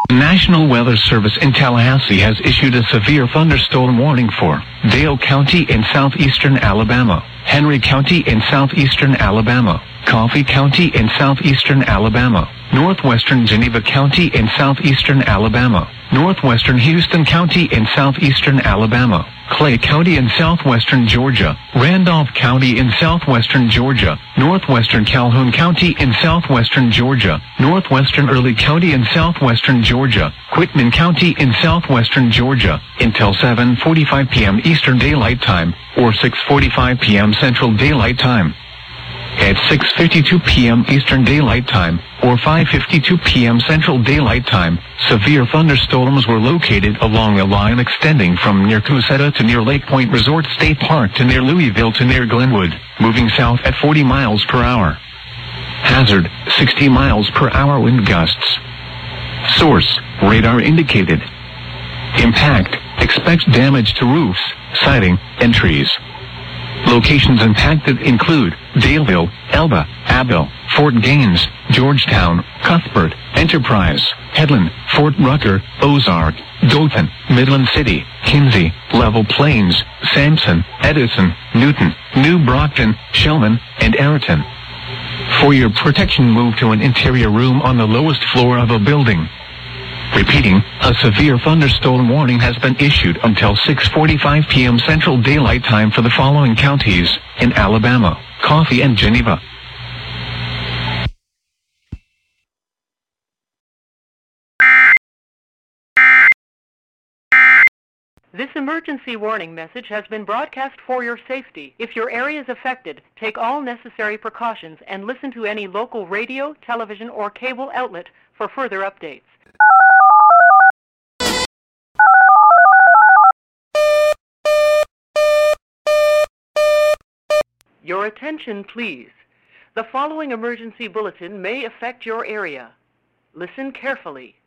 The National Weather Service in Tallahassee has issued a severe thunderstorm warning for Dale County in southeastern Alabama, Henry County in southeastern Alabama, Coffee County in southeastern Alabama, northwestern Geneva County in southeastern Alabama, northwestern Houston County in southeastern Alabama, Clay County in southwestern Georgia, Randolph County in southwestern Georgia, northwestern Calhoun County in southwestern Georgia, northwestern Early County in southwestern Georgia, Quitman County in southwestern Georgia, until 7:45 p.m. Eastern Daylight Time, or 6:45 p.m. Central Daylight Time. At 6:52 p.m. Eastern Daylight Time, or 5:52 p.m. Central Daylight Time, severe thunderstorms were located along a line extending from near Cusetta to near Lake Point Resort State Park to near Louisville to near Glenwood, moving south at 40 miles per hour. Hazard, 60 miles per hour wind gusts. Source, radar indicated. Impact, expects damage to roofs, siding, and trees. Locations impacted include Daleville, Elba, Abbeville, Fort Gaines, Georgetown, Cuthbert, Enterprise, Headland, Fort Rucker, Ozark, Dothan, Midland City, Kinsey, Level Plains, Sampson, Edison, Newton, New Brockton, Shellman, and Ayrton. For your protection, move to an interior room on the lowest floor of a building. Repeating, a severe thunderstorm warning has been issued until 6:45 p.m. Central Daylight Time for the following counties in Alabama: Coffee and Geneva. This emergency warning message has been broadcast for your safety. If your area is affected, take all necessary precautions and listen to any local radio, television, or cable outlet for further updates. Your attention, please. The following emergency bulletin may affect your area. Listen carefully.